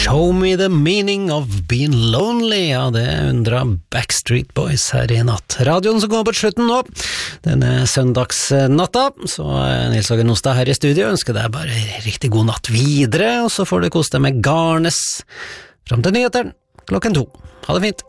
Show me the meaning of being lonely. Ja, det undrer Backstreet Boys her i natt. Radioen som går på slutten nå, denne søndagsnatta, så Nils Åge Nostad her i studio ønsker deg bare riktig god natt videre, og så får du kose deg med Garnes frem til nyheteren klokken 2. Ha det fint.